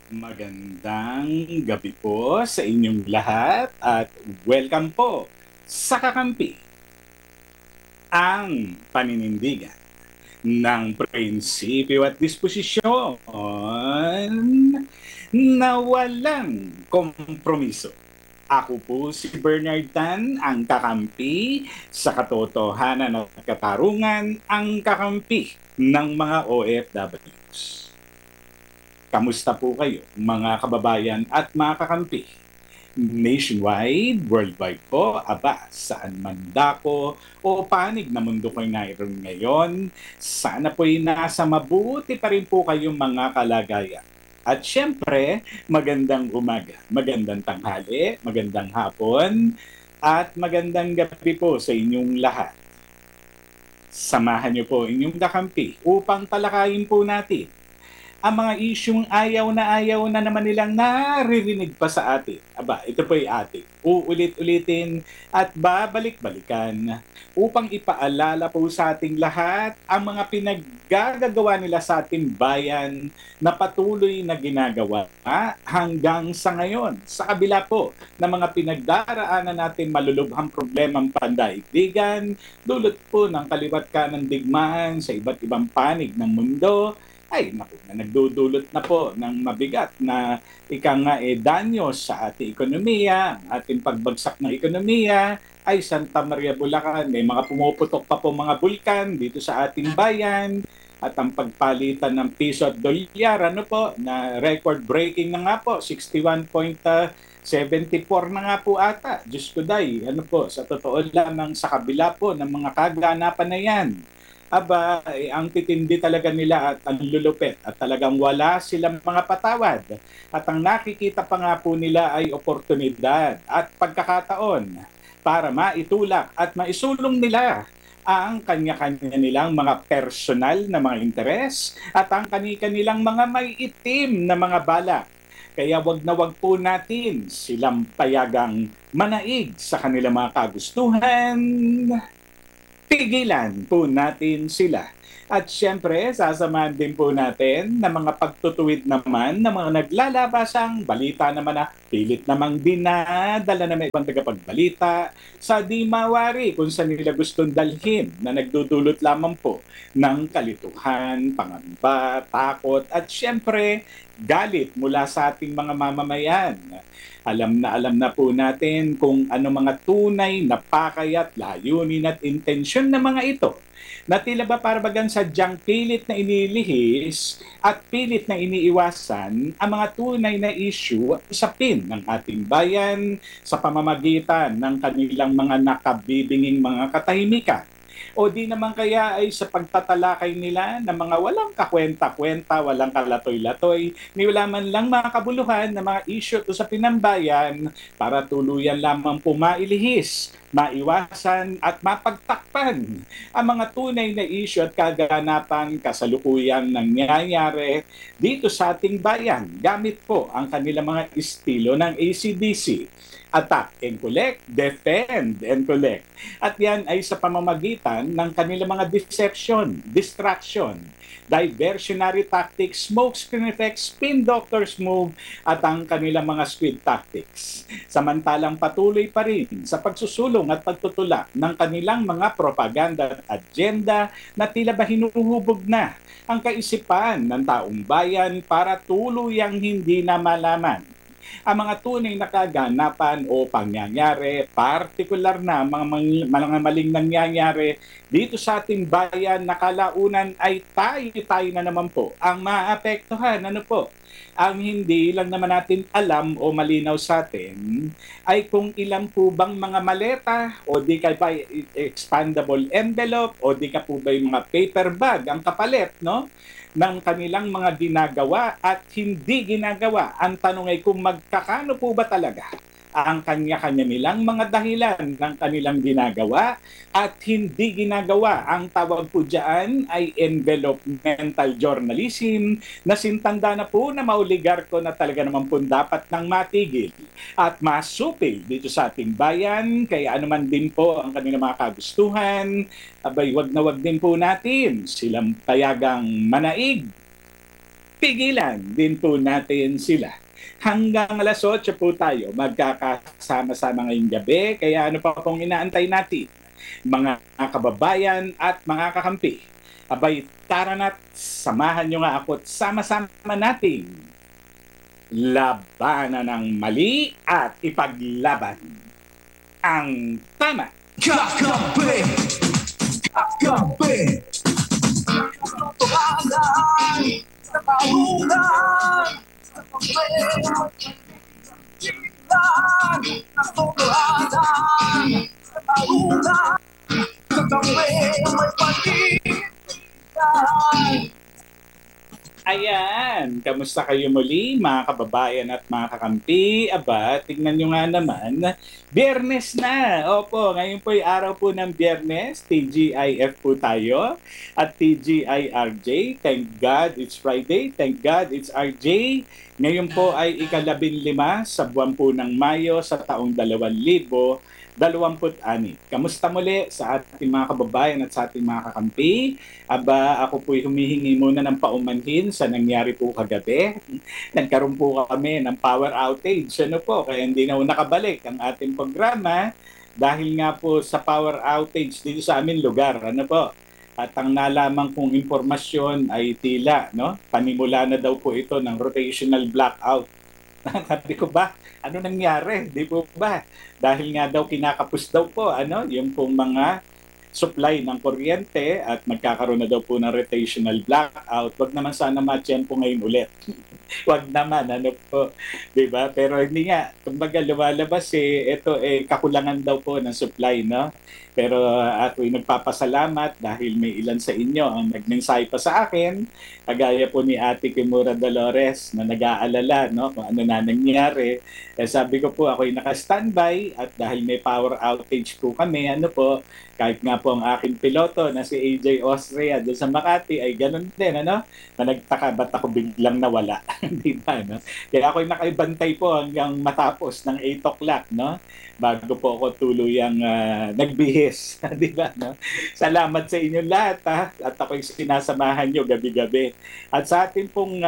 Magandang gabi po sa inyong lahat at welcome po sa Kakampi, ang paninindigan ng prinsipyo at disposisyon na walang kompromiso. Ako po si Bernard Tan, ang kakampi sa katotohanan at katarungan, ang kakampi ng mga OFWs. Kamusta po kayo, mga kababayan at mga kakampi? Nationwide, worldwide po, aba, saan man dako o panig na mundo ko'y naroon ngayon, sana po'y nasa mabuti pa rin po kayong mga kalagayan. At syempre, magandang umaga, magandang tanghali, magandang hapon, at magandang gabi po sa inyong lahat. Samahan niyo po inyong kakampi upang talakayin po natin ang mga isyung ayaw na naman nilang naririnig pa sa atin. Aba, ito po ay ating uulit-ulitin at babalik-balikan upang ipaalala po sa ating lahat ang mga pinaggagawa nila sa ating bayan na patuloy na ginagawa hanggang sa ngayon. Sa kabila po ng mga pinagdaraanan natin malulubhang problemang pandaigdigan, dulot po ng kaliwat kanang digmaan sa iba't ibang panig ng mundo, ay naku, na nagdudulot na po ng mabigat na danyo sa ating ekonomiya, ang ating pagbagsak ng ekonomiya ay Santa Maria Bulacan, may mga pumuputok pa po mga bulkan dito sa ating bayan at ang pagpalitan ng piso at dolyar, ano po, na record breaking na nga po, 61.74 na nga po ata. Diyos ko day, ano po, sa totoo lamang sa kabila po ng mga kaganapan na yan, aba, ang titindi talaga nila at ang lulupit at talagang wala silang mga patawad. At ang nakikita pa nga po nila ay oportunidad at pagkakataon para maitulak at maisulong nila ang kanya-kanya nilang mga personal na mga interes at ang kani-kanilang mga may itim na mga balak. Kaya wag na wag po natin silang payagang manaig sa kanilang mga kagustuhan, pigilan po natin sila. At syempre, sasamahan din po natin ng mga pagtutuwid naman ng mga naglalabasang balita naman na pilit namang dinadala na may ibang tagapagbalita sa di mawari kung saan nila gustong dalhin na nagdudulot lamang po ng kalituhan, pangamba, takot at syempre galit mula sa ating mga mamamayan. Alam na po natin kung ano mga tunay na pakay at layunin at intensyon ng mga ito na tila ba para bagang sadyang pilit na inilihis at pilit na iniiwasan ang mga tunay na issue at usapin ng ating bayan sa pamamagitan ng kanilang mga nakabibinging mga katahimikan. O di naman kaya ay sa pagtatalakay nila ng mga walang kakwenta-kwenta, walang kalatoy-latoy, ni wala man lang mga kabuluhan na mga issue to sa pinambayan para tuluyan lamang pumailihis, maiwasan at mapagtakpan ang mga tunay na issue at kaganapan kasalukuyang nangyayari dito sa ating bayan gamit po ang kanilang mga estilo ng ACDC. Attack and collect, defend and collect. At yan ay sa pamamagitan ng kanilang mga deception, distraction, diversionary tactics, smokescreen effects, spin doctor's move, at ang kanilang mga squid tactics. Samantalang patuloy pa rin sa pagsusulong at pagtutulak ng kanilang mga propaganda at agenda na tila ba hinuhubog na ang kaisipan ng taong bayan para tuluyang hindi na malaman ang mga tunay na kaganapan o pangyayari, partikular na mga maling nangyayari dito sa ating bayan na kalaunan ay tayo na naman po ang maapektuhan. Ano po? Ang hindi lang naman natin alam o malinaw sa atin ay kung ilan po bang mga maleta o di ka ba expandable envelope o di ka po ba yung mga paper bag ang kapalit, no? Ng kanilang mga ginagawa at hindi ginagawa. Ang tanong ay kung magkakano po ba talaga ang kanya-kanya nilang mga dahilan ng kanilang ginagawa at hindi ginagawa. Ang tawag po dyan ay envelopmental journalism na sintanda na po na mauligarko na talaga naman po dapat nang matigil at masupil dito sa ating bayan. Kaya anuman din po ang kanilang mga kagustuhan, abay wag na wag din po natin silang payagang manaig pigilan din po natin sila. Hanggang alas 8 po tayo magkakasama-sama ngayong gabi. Kaya ano pa pong inaantay natin? Mga kababayan at mga kakampi. Abay, tara na't samahan nyo nga ako at sama-sama nating labanan ng mali at ipaglaban ang tama. Kakampi! Kakampi! Tumalan sa kahungan sa pagmero Silan ang tumalan sa kahungan sa kamay may pag-iilan. Ayan, kamusta kayo muli mga kababayan at mga kakampi? Aba, tingnan nyo nga naman, Biyernes na! Opo, ngayon po ay araw po ng Biyernes, TGIF po tayo at TGIRJ. Thank God it's Friday, thank God it's RJ. Ngayon po ay ika-15 sa buwan po ng Mayo sa taong 2026. Kamusta muli sa ating mga kababayan at sa ating mga kakampi? Aba, ako po'y humihingi muna ng paumanhin sa nangyari po kagabi. Nagkaroon po kami ng power outage. Ano po? Kaya hindi na nakabalik ang ating programa dahil nga po sa power outage dito sa aming lugar. Ano po? At ang nalaman kong impormasyon ay tila, no? Panimula na daw po ito ng rotational blackout. Sabi ko ba, ano nangyari? Di po ba? Dahil nga daw kinakapos daw po, yung pong mga supply ng kuryente at magkakaroon na daw po ng rotational blackout. Wag naman sana matyan po ngayon ulit. Wag naman, po, di ba? Pero hindi nga, kumbaga lumalabas ito kakulangan daw po ng supply, no? Pero ako'y nagpapasalamat dahil may ilan sa inyo ang nagmensahe pa sa akin, kagaya po ni Ate Kimura Dolores na nag-aalala, no, kung ano na nangyari. Sabi ko po, ako'y naka-standby at dahil may power outage po kami, kahit nga po ang aking piloto na si AJ Austria doon sa Makati ay ganun din, na nagtaka ba't ako biglang nawala. Di ba, no? Kaya ako'y nakaibantay po hanggang matapos ng 8 o'clock, no? Bago po ako tuluyang nagbihis. Di ba, no? Salamat sa inyo lahat, ha? At ako'y sinasamahan nyo gabi-gabi. At sa ating pong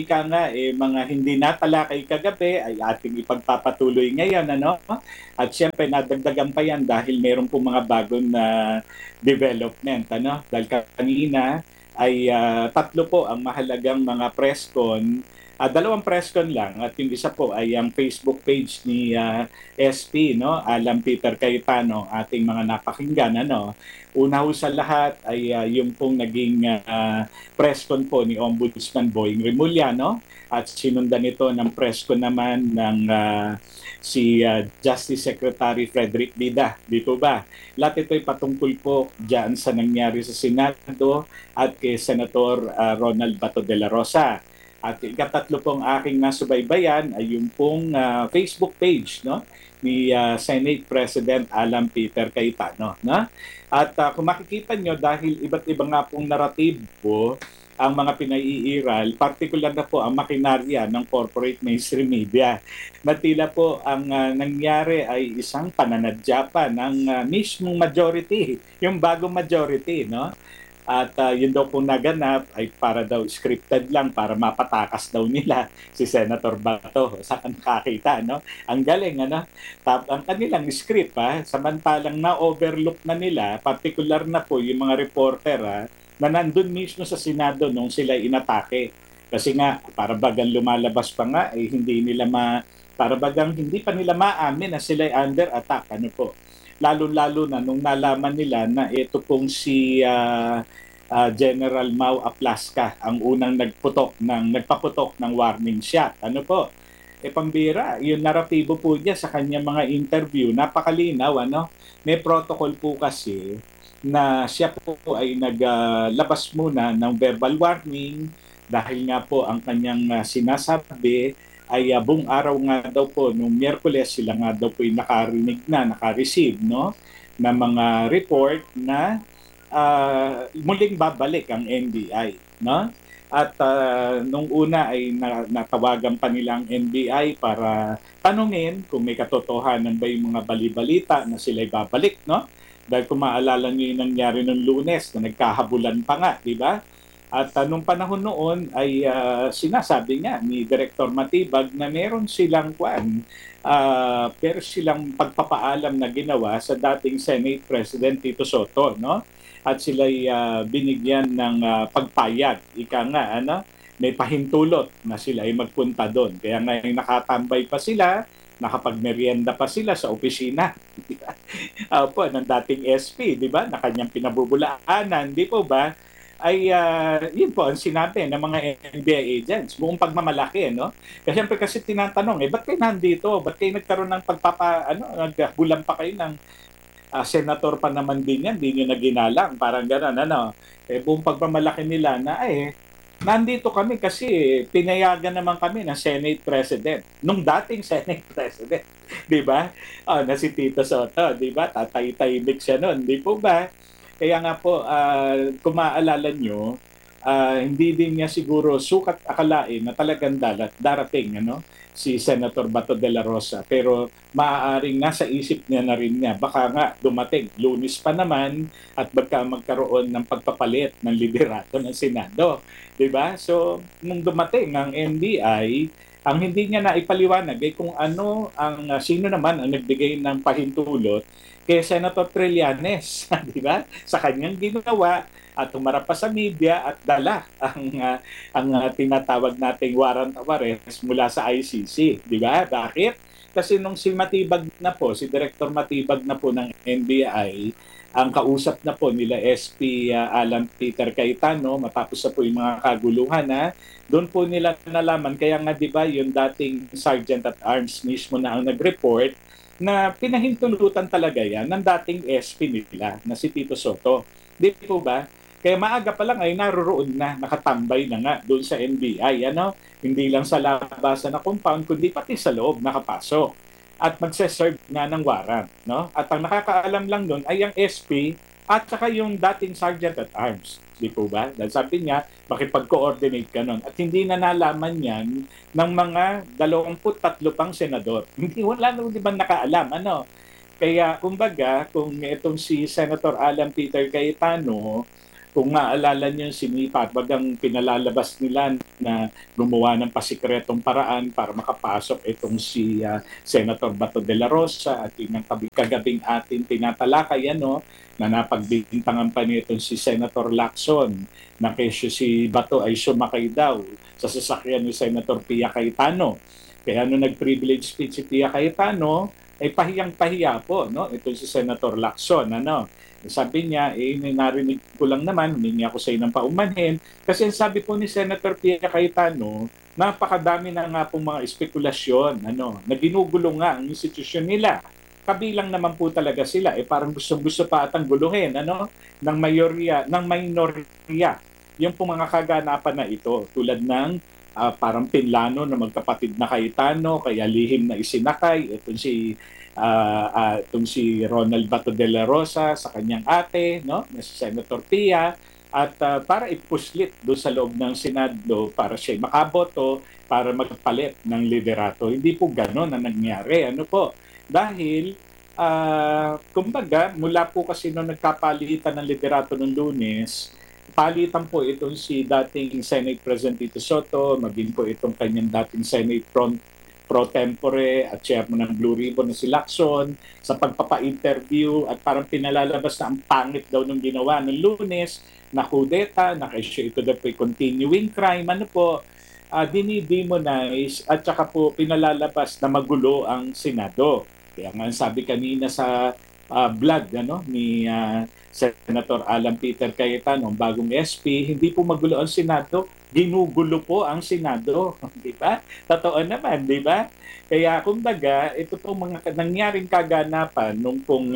mga hindi natalakay kagabi ay ating ipagpapatuloy ngayon, At syempre nadagdagan pa yan dahil meron pong mga bagong development, Dahil kanina ay 3 po ang mahalagang mga press con. 2 press con lang at yung isa po ay ang Facebook page ni SP, Alan Peter Cayetano, ating mga napakinggan, Una ho sa lahat ay yung pong naging press con po ni Ombudsman Boying Remulla, At sinundan ito ng press con naman ng si Justice Secretary Frederick Bida. Dito ba? Lahat ito ay patungkol po dyan sa nangyari sa Senado at kay Senator Ronald Bato de la Rosa. At ikatatlo pong aking nasubaybayan ay yung pong Facebook page, ni Senate President Alan Peter Cayetano, At kung makikita nyo, dahil iba't iba nga pong naratibo ang mga pinaiiral, partikular na po ang makinarya ng corporate mainstream media, na tila po ang nangyari ay isang pananadya pa ng mismong majority, yung bagong majority, At yun daw po naganap ay para daw scripted lang para mapatakas daw nila si Senator Bato sa nakakita, Ang galing, ang kanilang script, samantalang na-overlook na nila, particular na po yung mga reporter, na nandun mismo sa Senado nung sila inatake. Kasi nga, para bagang lumalabas pa nga, para bagang hindi pa nila maamin na sila ay under attack, Lalo-lalo na nung nalaman nila na ito pong si General Mau Aplasca ang unang nagpaputok ng warning shot. Pambira, yung naratibo po niya sa kanyang mga interview, napakalinaw, May protocol po kasi na siya po ay naglabas muna ng verbal warning dahil nga po ang kanyang sinasabi ay buong araw nga daw po, nung Miyerkules sila nga daw po ay naka-receive, na mga report na muling babalik ang NBI, At nung una ay natawagan pa nila ang NBI para tanungin kung may katotohanan ba yung mga bali-balita na sila ay babalik, Dahil kung maalala niyo yung nangyari nung Lunes na nagkahabulan pa nga, di ba? At nung panahon noon ay sinasabi nga ni Director Matibag na meron silang pero silang pagpapaalam na ginawa sa dating Senate President Tito Soto, no? At sila'y binigyan ng pagpayag. Ika nga, ano? May pahintulot na sila ay magpunta doon. Kaya ngayon nakatambay pa sila, nakapagmerienda pa sila sa opisina. Po, ng dating SP, di ba? Na kanyang pinabubulaanan, di po ba? Ay yun po ang sinabi ng mga NBI agents, buong pagmamalaki, no? Kasi siyempre kasi tinatanong, ba't kayo nandito? Ba't kayo nagkaroon ng nagbulan pa kayo ng senator pa naman din yan, di nyo na ginalang, parang gano'n, ano? Buong pagmamalaki nila na, nandito kami kasi pinayagan naman kami ng Senate President, nung dating Senate President, di ba? Na si Tito Soto, di ba? Tatay-tahimik siya noon, di po ba? Kaya nga po, kung maaalala nyo, hindi din niya siguro sukat akalain na talagang darating si Senator Bato de la Rosa. Pero maaaring nasa isip niya na rin niya, baka nga dumating, Lunes pa naman, at baka magkaroon ng pagpapalit ng liderato ng Senado. Diba? So, nung dumating ang NBI, ang hindi niya na ipaliwanag ay kung sino naman ang nagbigay ng pahintulot kay Senator Trillanes, di ba? Sa kanyang ginawa at humarap pa sa media at dala ang tinatawag nating warrant of arrest mula sa ICC, di ba? Bakit? Kasi nung si Director Matibag na po ng NBI, ang kausap na po nila SP Alan Peter Cayetano, matapos na po yung mga kaguluhan doon po nila nalaman, kaya nga di ba yung dating Sergeant at Arms mismo na ang nag-report na pinahintulutan talaga yan ng dating SP nila na si Tito Soto. Di po ba? Kaya maaga pa lang ay naroon na, nakatambay na nga doon sa NBI. Hindi lang sa labasan na compound, kundi pati sa loob nakapasok. At magse-serve nga ng warrant. No? At ang nakakaalam lang doon ay ang SP at saka yung dating Sergeant at Arms. Di po ba? Dahil sabi niya, makipag-coordinate ka nun. At hindi na nalaman yan ng mga 23 pang senador. Hindi, wala nung di ba nakaalam. Kaya, kumbaga, kung itong si Senator Alan Peter Cayetano, kung maalala niyo sinipat, bagang pinalalabas nila na gumawa ng pasikretong paraan para makapasok itong si Senator Bato de la Rosa at yung kagabing atin tinatalakay, na napagbintangan pa nitong si Senator Lacson na kesyo si Bato ay sumakay daw sa sasakyan ni Senator Pia Cayetano. Kaya nung nag-privilege speech si Pia Cayetano, ay pahiyang-pahiya po, ito si Senator Lacson, Sabi niya, narinig ko lang naman, humingi ako sa inang paumanhin. Kasi ang sabi po ni Senator Pia Cayetano, napakadami na nga pong mga espekulasyon, na ginugulo nga ang institusyon nila. Kabilang naman po talaga sila, parang gusto pa atang guluhin, ng minorya. Yung pong mga kaganapan na ito, tulad ng parang pinlano na magkapatid na Cayetano, kaya lihim na isinakay, itong si Ronald Bato de la Rosa sa kanyang ate, na si Senator Pia, at para ipuslit doon sa loob ng Senado para siya makaboto para magpalit ng liderato. Hindi po gano'n ang nangyari. Dahil, kumbaga, mula po kasi nung nagkapalitan ng liderato ng Lunes, palitan po itong si dating Senate President Tito Soto, maging po itong kanyang dating Senate pro tempore at chairman ng Blue Ribbon na si Lacson sa pagpapa-interview at parang pinalalabas na ang pangit daw nung ginawa ng Lunes na kudeta, na kasi ito daw po continuing crime, dinidemonize at saka po pinalalabas na magulo ang Senado. Kaya nga sabi kanina sa vlog ni Senator Alan Peter Cayetano, bagong SP, hindi po magulo ang Senado, ginugulo po ang Senado, di ba? Totoo naman, di ba? Kaya kumbaga, ito po mga nangyaring kaganapan nung pong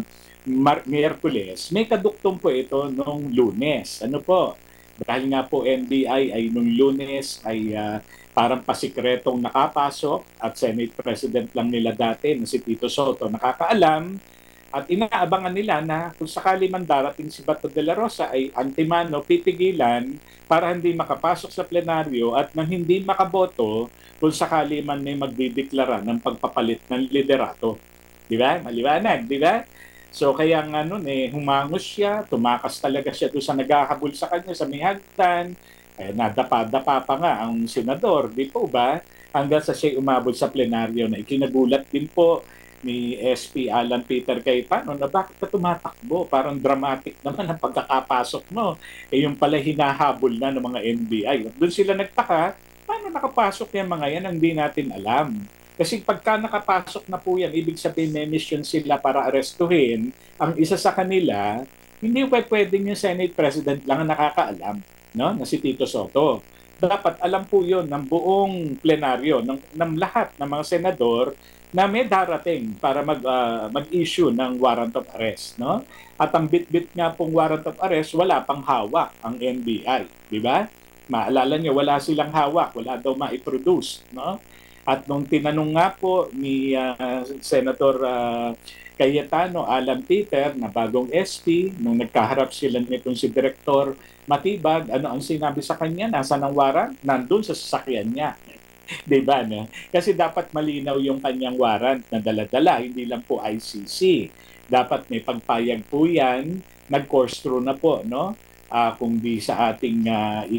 Miyerkules, may kaduktong po ito nung Lunes. Dahil nga po NBI ay nung Lunes ay parang pasikretong nakapasok at Senate President lang nila dati na si Tito Soto nakakaalam. At inaabangan nila na kung sakali man darating si Bato de la Rosa ay antimano pipigilan para hindi makapasok sa plenaryo at nang hindi makaboto kung sakali man may magdideklara ng pagpapalit ng liderato. Di ba? Maliwanag, di ba? So kaya nga nun humangos siya, tumakas talaga siya doon sa naghahabol sa kanya sa may hagdan. Nadapa-dapa pa nga ang senador, di po ba? Hanggang sa siya umabot sa plenaryo na ikinagulat din po ni SP Alan Peter Cayetano na bakit ka tumatakbo? Parang dramatic naman ang pagkakapasok mo. Yung pala hinahabol na ng mga NBI. Doon sila nagtaka, paano nakapasok yung mga yan ang hindi natin alam? Kasi pagka nakapasok na po yan, ibig sabihin may mission sila para arestuhin. Ang isa sa kanila, hindi pa pwedeng yung Senate President lang ang nakakaalam, no? Na si Tito Soto. Dapat alam po yon ng buong plenaryo, ng lahat ng mga senador na may darating para mag-issue ng warrant of arrest, no? At ang bit-bit nga pong warrant of arrest, wala pang hawak ang NBI, di ba? Maalala niyo, wala silang hawak, wala daw ma-produce, no? At nung tinanong nga po ni Senator Cayetano, Alan Peter, na bagong SP, nung nagkaharap sila nitong si Director Matibag, ano ang sinabi sa kanya? Nasaan ang warrant? Nandun sa sasakyan niya. Diba, no? Kasi dapat malinaw yung kanyang warrant na dala-dala, hindi lang po ICC. Dapat may pagpayag po yan, nag-course through na po, no? Kung di sa ating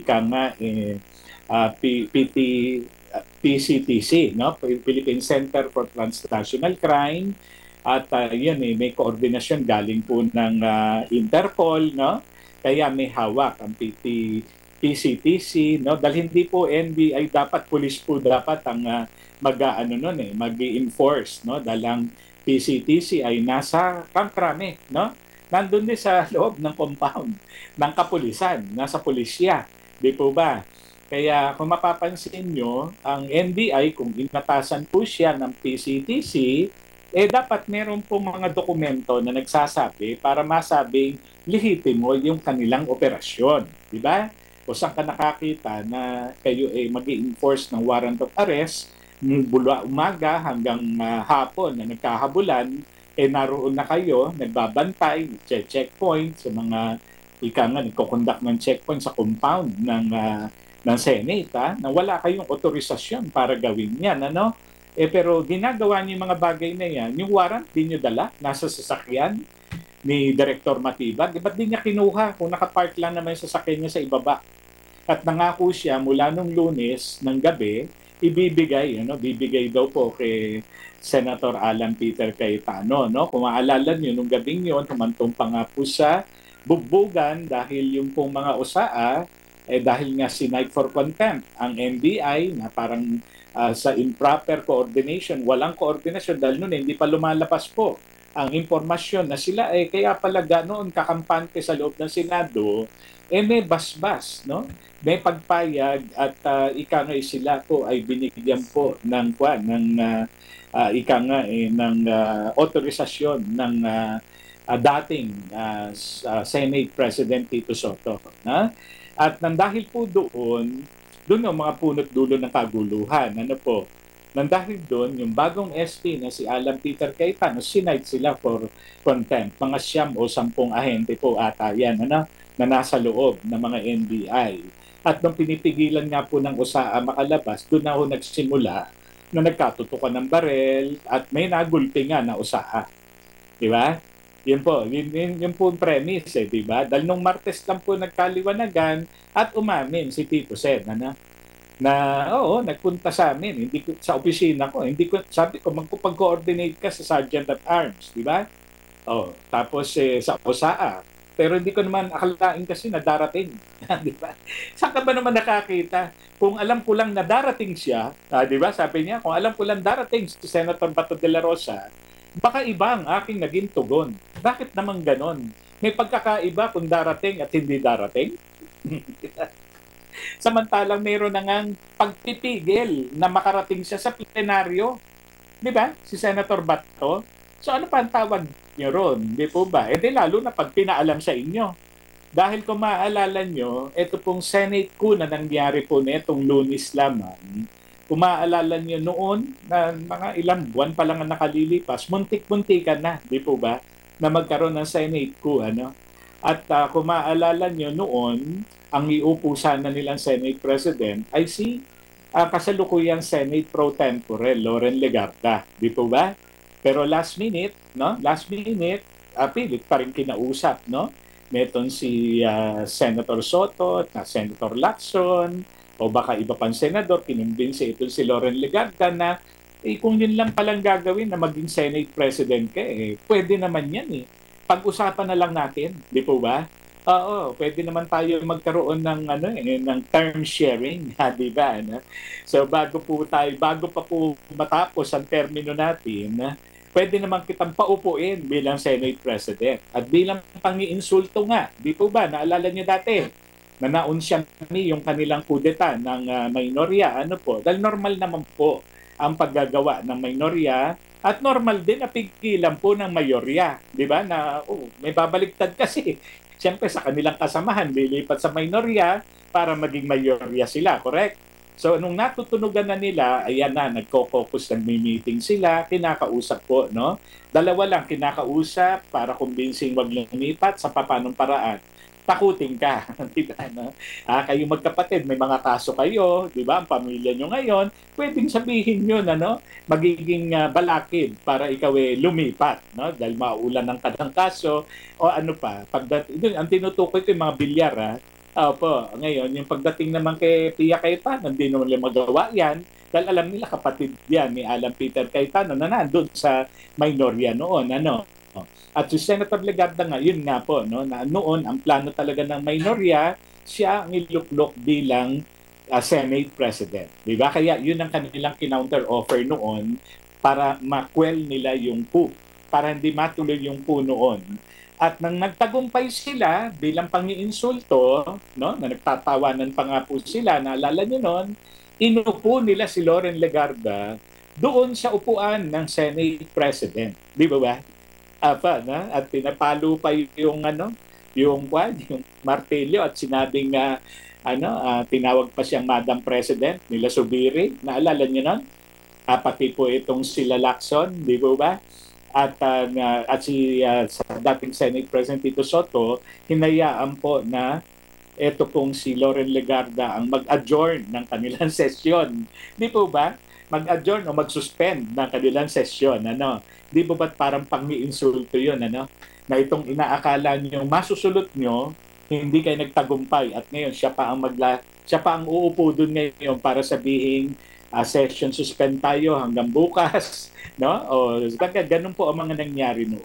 PT PCTC, no? Philippine Center for Transnational Crime, at yun may koordinasyon galing po ng Interpol, no? Kaya may hawak ang PCTC, no? Dahil hindi po NBI, dapat police po dapat ang mag-i-enforce, no? Dahil ang PCTC ay nasa Camp Crame, no? Nandun din sa loob ng compound ng kapulisan, nasa pulisya, di po ba? Kaya kung mapapansin nyo, ang NBI, kung inatasan po siya ng PCTC, dapat meron po mga dokumento na nagsasabi para masabing lehitimo yung kanilang operasyon. Di ba? O saan ka nakakita na kayo mag-i-enforce ng warrant of arrest, mula umaga hanggang hapon na nagkahabulan, naroon na kayo, nagbabantay, checkpoint sa mga nagko-conduct ng checkpoint sa compound ng Senate, na wala kayong otorisasyon para gawin yan, ano? Pero ginagawa niyo yung mga bagay na yan, yung warrant, di nyo dala, nasa sasakyan ni Director Matibag, ba't di niya kinuha kung nakapark lang naman yung sasakyan niya sa ibaba? At nangako siya mula nung Lunes ng gabi, bibigay daw po kay Senator Alan Peter Cayetano, no? Kung maalala niyo, nung gabing yun, humantong pa nga po sa bugbugan dahil yung pong mga usaa, dahil nga sinight for contempt ang NBI na parang sa improper coordination, walang coordination dahil noon hindi pa lumalabas po ang impormasyon na sila kaya pala ganoon kakampante sa loob ng Senado, may basbas, no? May pagpayag at sila po ay binigyan po ng otorisasyon ng dating Senate President Tito Soto, na? At nang po doon ang mga punot dulo ng kaguluhan. Ano po? Nang doon, yung bagong SP na si Alan Peter Cayetano, sinight sila for contempt. Mga 9 o 10 ahente po ata yan, na nasa loob ng mga NBI. At nung pinipigilan nga po ng USAA makalabas, doon na ho nagsimula na nagkatutukan ng barel at may nagulpi nga na USAA. Di ba? Yun po, yun po yung premise, di ba? Dahil nung Martes lang po nagkaliwanagan at umamin si Tito Sen, nagpunta sa amin, hindi ko sa opisina ko, sabi ko magpag-coordinate ka sa Sergeant at Arms, di ba? Tapos sa OSAA. Pero hindi ko naman akalain kasi na darating, di ba? Saan ka ba naman nakakita? Kung alam ko lang na darating siya, di ba? Sabi niya, kung alam ko lang darating si Senator Bato de la Rosa, baka iba ang aking naging tugon. Bakit naman ganon? May pagkakaiba kung darating at hindi darating? Samantalang mayroon na ngang pagpipigil na makarating siya sa plenaryo. Di ba? Si Senator Bato. So ano pa ang tawag niyo ron? Di po ba? Lalo na pag pinaalam sa inyo. Dahil kung maaalala nyo, ito pong Senate coup na nangyari po netong Lunes lamang. Kung maaalala nyo noon, na mga ilang buwan pa lang ang nakalilipas, muntik-muntikan na, di po ba, na magkaroon ng Senate coup, At kung maaalala nyo noon, ang iupo sana nilang Senate President ay si kasalukuyang Senate Pro Tempore, Loren Legarda, di po ba? Pero last minute, pilit pa rin kinausap, no? Meton si Senator Soto at Senator Lacson o baka iba pang senador, kinumbinsi ito si Loren Legarda na kung yun lang palang gagawin na maging Senate President ka, pwede naman yan eh. Pag-usapan na lang natin, di po ba? Oo, pwede naman tayo magkaroon ng ng term sharing, ha, di ba? No? So bago pa po matapos ang termino natin, pwede naman kitang paupuin bilang Senate President. At bilang pangiinsulto nga, di po ba? Naalala niyo dati, na naunsya ni yung kanilang kudeta ng minorya. Ano po? Dahil normal naman po ang paggagawa ng minorya at normal din na pigilan po ng mayorya. Di ba? Na may babaliktad kasi. Siyempre sa kanilang kasamahan, lilipat sa minorya para maging mayorya sila. Correct? So, nung natutunugan na nila, ayan na, nagko-caucus, nagmi-meeting sila, kinakausap po, no? Dalawa lang, kinakausap para kumbinsing wag lumipat sa papanong paraan. Takutin ka, di ba? No? Kayo magkapatid, may mga kaso kayo, di ba? Ang pamilya nyo ngayon, pwedeng sabihin nyo na, no? Magiging balakid para ikaw lumipat, no? Dahil maulan ng kadang kaso, o ano pa. Ang tinutukoy ko yung mga bilyar, Opo, ngayon, yung pagdating naman kay Pia Cayetano, hindi naman nila magawa yan dahil alam nila kapatid yan ni Alan Peter Cayetano na nandun sa minorya noon. Ano? At si Senator Legarda nga, yun nga po, no, na noon ang plano talaga ng minorya, siya ang iluklok bilang Senate President. Diba? Kaya yun ang kanilang kinounter offer noon para makwel nila yung coup, para hindi matuloy yung coup noon. At nang nagtagumpay sila bilang pangiinsulto, no, na nagtatawanan pa nga po sila, naalala nyo noon, inupo nila si Loren Legarda doon sa upuan ng Senate President. Di ba ba? At pinapalo pa yung yung martilyo at sinabing tinawag pa siyang Madam President nila Subiri. Naalala niyo noon? Pati po itong sila Lacson, di ba ba? At si sa dating Senate President Tito Soto, hinayaan po na ito pong si Loren Legarda ang mag-adjourn ng kanilang sesyon. Di po ba? Mag-adjourn o mag-suspend ng kanilang sesyon. Ano? Di ba ba't parang pang-iinsulto yun? Ano? Na itong inaakala nyo, masusulot nyo, hindi kayo nagtagumpay. At ngayon, siya pa ang uupo dun ngayon para sabihin, session suspend tayo hanggang bukas. No? O ganun po ang mga nangyari noon.